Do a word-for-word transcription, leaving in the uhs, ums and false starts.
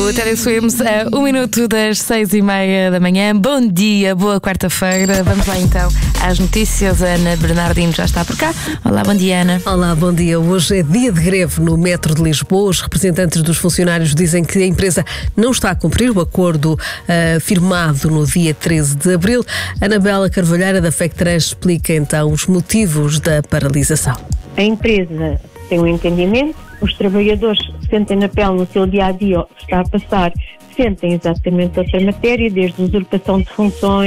O Teddy Swims a um minuto das seis e meia da manhã. Bom dia, boa quarta-feira. Vamos lá então às notícias. A Ana Bernardino já está por cá. Olá, bom dia, Ana. Olá, bom dia. Hoje é dia de greve no metro de Lisboa. Os representantes dos funcionários dizem que a empresa não está a cumprir o acordo uh, firmado no dia treze de abril. Anabela Carvalheira, da FECTRANS, explica então os motivos da paralisação. A empresa tem um entendimento, os trabalhadores sentem na pele no seu dia-a-dia o que está a passar, sentem exatamente outra matéria, desde usurpação de funções,